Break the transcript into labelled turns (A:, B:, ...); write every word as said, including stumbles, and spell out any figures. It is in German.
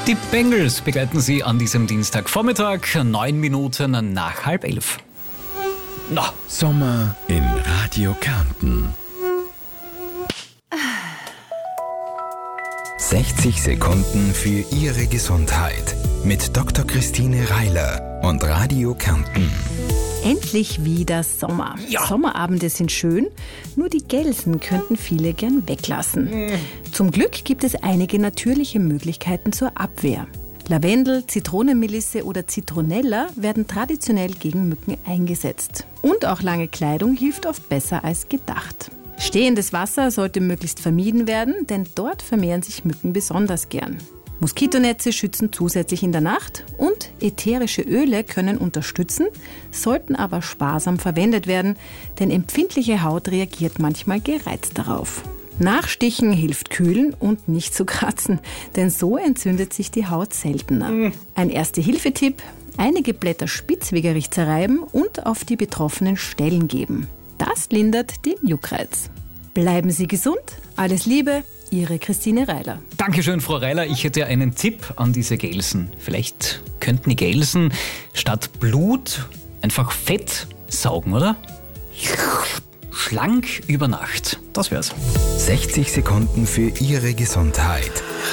A: Die Bengals begleiten Sie an diesem Dienstagvormittag, neun Minuten nach halb elf.
B: Na, Sommer in Radio Kärnten. sechzig Sekunden für Ihre Gesundheit mit Doktor Christine Reiler und Radio Kärnten.
C: Endlich wieder Sommer.
A: Ja.
C: Sommerabende sind schön, nur die Gelsen könnten viele gern weglassen. Mhm. Zum Glück gibt es einige natürliche Möglichkeiten zur Abwehr. Lavendel, Zitronenmelisse oder Zitronella werden traditionell gegen Mücken eingesetzt. Und auch lange Kleidung hilft oft besser als gedacht. Stehendes Wasser sollte möglichst vermieden werden, denn dort vermehren sich Mücken besonders gern. Moskitonetze schützen zusätzlich in der Nacht und ätherische Öle können unterstützen, sollten aber sparsam verwendet werden, denn empfindliche Haut reagiert manchmal gereizt darauf. Nachstichen hilft kühlen und nicht zu kratzen, denn so entzündet sich die Haut seltener. Mhm. Ein Erste-Hilfe-Tipp: einige Blätter spitzwegerig zerreiben und auf die betroffenen Stellen geben. Das lindert den Juckreiz. Bleiben Sie gesund, alles Liebe, Ihre Christine Reiler.
A: Dankeschön, Frau Reiler. Ich hätte einen Tipp an diese Gelsen. Vielleicht könnten die Gelsen statt Blut einfach Fett saugen, oder? Schlank über Nacht. Das wär's.
B: sechzig Sekunden für Ihre Gesundheit.